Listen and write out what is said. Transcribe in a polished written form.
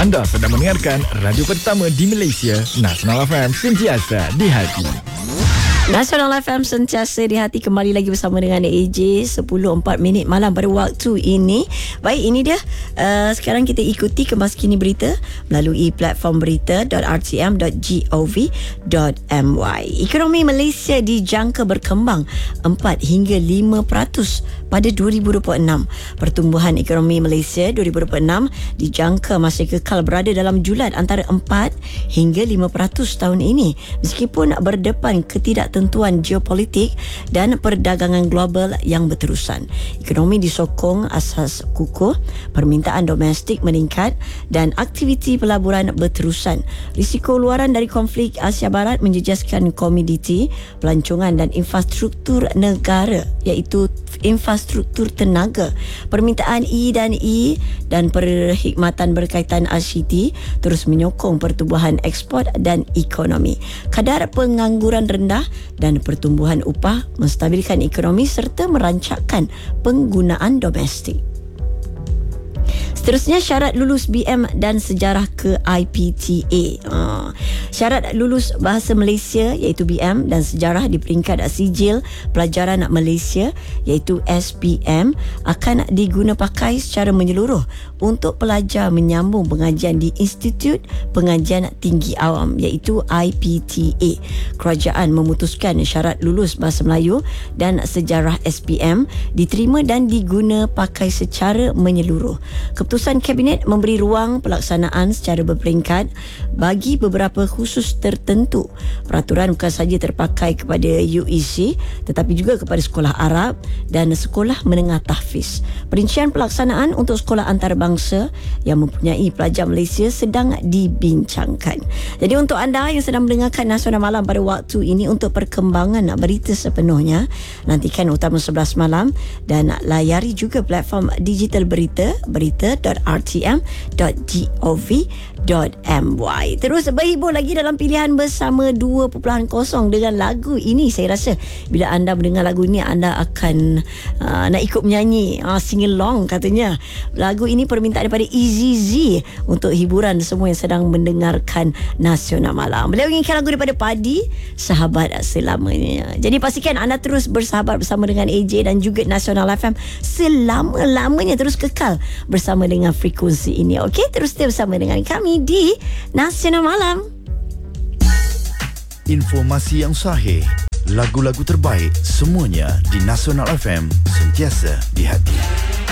Anda sedang mendengarkan radio pertama di Malaysia, Nasional FM, sentiasa di hati. Nasional FM sentiasa di hati, kembali lagi bersama dengan AJ 10.04 malam pada waktu ini. Baik, ini dia. Sekarang kita ikuti kemaskini berita melalui platform berita.rtm.gov.my. Ekonomi Malaysia dijangka berkembang 4 hingga 5% pada 2026. Pertumbuhan ekonomi Malaysia 2026 dijangka masih kekal berada dalam julat antara 4 hingga 5% tahun ini, meskipun berdepan ketidaktentuan geopolitik dan perdagangan global yang berterusan. Ekonomi disokong asas kukuh, permintaan domestik meningkat dan aktiviti pelaburan berterusan. Risiko luaran dari konflik Asia Barat menjejaskan komoditi, pelancongan dan infrastruktur negara, iaitu infrastruktur tenaga. Permintaan E dan perkhidmatan berkaitan ICT terus menyokong pertumbuhan ekspor dan ekonomi. Kadar pengangguran rendah dan pertumbuhan upah menstabilkan ekonomi serta merancakkan penggunaan domestik. Seterusnya, syarat lulus BM dan sejarah ke IPTA. Syarat lulus Bahasa Malaysia iaitu BM dan sejarah di peringkat Sijil Pelajaran Malaysia iaitu SPM akan digunapakai secara menyeluruh untuk pelajar menyambung pengajian di Institut Pengajian Tinggi Awam iaitu IPTA. Kerajaan memutuskan syarat lulus Bahasa Melayu dan sejarah SPM diterima dan digunapakai secara menyeluruh. Keputusan Kabinet memberi ruang pelaksanaan secara berperingkat bagi beberapa khusus tertentu. Peraturan bukan sahaja terpakai kepada UEC tetapi juga kepada sekolah Arab dan sekolah menengah tahfiz. Perincian pelaksanaan untuk sekolah antarabangsa yang mempunyai pelajar Malaysia sedang dibincangkan. Jadi untuk anda yang sedang mendengarkan Nasional Malam pada waktu ini, untuk perkembangan berita sepenuhnya, nantikan Utama 11 malam dan layari juga platform digital berita.rtm.gov.my. Terus berhibur lagi dalam pilihan bersama 2.0 dengan lagu ini. Saya rasa bila anda mendengar lagu ini, anda akan nak ikut menyanyi, sing along katanya. Lagu ini permintaan daripada Easy Z untuk hiburan semua yang sedang mendengarkan Nasional Malam. Beliau inginkan lagu daripada Padi, Sahabat Selamanya. Jadi pastikan anda terus bersahabat bersama dengan AJ dan juga Nasional FM selama-lamanya. Terus kekal bersama dengan frekuensi ini. Okey, terus stay bersama dengan kami di Nasional Malam. Informasi yang sahih, lagu-lagu terbaik, semuanya di Nasional FM, sentiasa di hati.